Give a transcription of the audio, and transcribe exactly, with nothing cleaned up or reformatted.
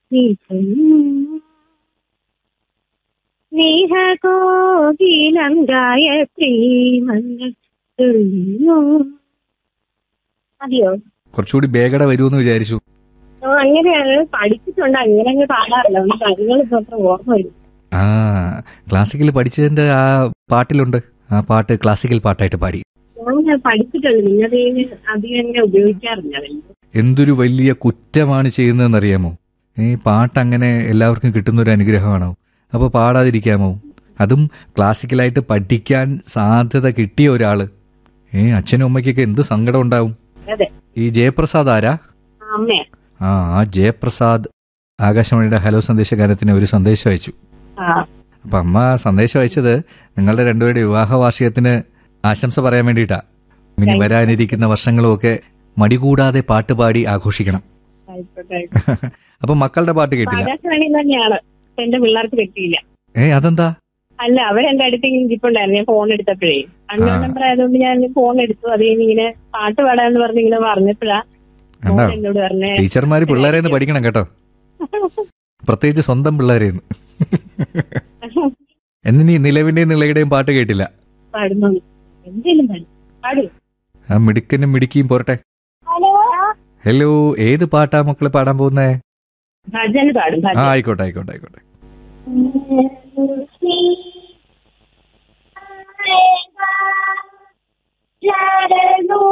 നീ സ്നേഹകോകിലം ഗായത്രീ മഞ്ഞ മതിയോ? കുറച്ചുകൂടി വേഗത വരുമെന്ന് വിചാരിച്ചു. അങ്ങനെയാണ് പഠിച്ചിട്ടുണ്ട്, അങ്ങനെ അങ്ങ് പാടാറില്ല. ഒന്ന് കാര്യങ്ങൾ ഇപ്പൊ അത്ര ഓർമ്മ വരും. ആ ക്ലാസിക്കൽ പഠിച്ചതിന്റെ ആ പാട്ടിലുണ്ട്, ആ പാട്ട് ക്ലാസിക്കൽ പാട്ടായിട്ട് പാടി. ഞാൻ പഠിച്ചിട്ടുണ്ട്, നിന്നത് അധികം അങ്ങനെ ഉപയോഗിക്കാറില്ല. എന്തൊരു വലിയ കുറ്റമാണ് ചെയ്യുന്നതെന്നറിയാമോ? ഈ പാട്ട് അങ്ങനെ എല്ലാവർക്കും കിട്ടുന്ന ഒരു അനുഗ്രഹമാണോ? അപ്പോൾ പാടാതിരിക്കാമോ? അതും ക്ലാസിക്കലായിട്ട് പഠിക്കാൻ സാധ്യത കിട്ടിയ ഒരാള്. ഏ അച്ഛനും അമ്മയ്ക്കൊക്കെ എന്ത് സങ്കടം ഉണ്ടാവും. ഈ ജയപ്രസാദ് ആരാ? ആ ആ ജയപ്രസാദ് ആകാശവാണിയുടെ ഹലോ സന്ദേശ ഗാനത്തിന് ഒരു സന്ദേശം അയച്ചു. അപ്പൊ അമ്മ സന്ദേശം അയച്ചത് നിങ്ങളുടെ രണ്ടുപേരുടെ വിവാഹ വാർഷികത്തിന് ആശംസ പറയാൻ വേണ്ടിയിട്ടാ. ഇനി വരാനിരിക്കുന്ന വർഷങ്ങളും ഒക്കെ മടികൂടാതെ പാട്ട് പാടി ആഘോഷിക്കണം. അപ്പൊ മക്കളുടെ പാട്ട് കേട്ടില്ല? എന്റെ പിള്ളേർക്ക് കിട്ടിയില്ല. ഏ അതെന്താ? അല്ല, അവരെന്റെ അടുത്ത് ഇരിപ്പുണ്ടായിരുന്നു. ഞാൻ ഫോൺ എടുത്തപ്പോഴേ അൺനോൺ നമ്പർ ആയതുകൊണ്ട് ഞാൻ ഫോൺ എടുത്തു. അത് ഇങ്ങനെ പാട്ട് പാടാന്ന് പറഞ്ഞ് ഇങ്ങനെ പറഞ്ഞപ്പോഴാ എന്നോട് പറഞ്ഞേ. ടീച്ചർമാര് പിള്ളേരെന്ന് പഠിക്കണം കേട്ടോ, പ്രത്യേകിച്ച് സ്വന്തം പിള്ളേരെന്ന്. എന്നിനി നിലവിന്റെയും നിളയുടെയും പാട്ട് കേട്ടില്ല? ആ മിടുക്കനും മിടുക്കിയും പോരട്ടെ. ഹലോ, ഏത് പാട്ടാ മക്കള് പാടാൻ പോകുന്നേ? ആ ആയിക്കോട്ടെ ആയിക്കോട്ടെ ആയിക്കോട്ടെ.